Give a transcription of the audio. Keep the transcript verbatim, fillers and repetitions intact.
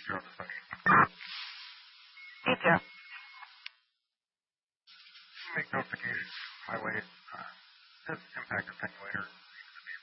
zero to thirty. Teacher. Make notifications my way. Uh, this impact attenuator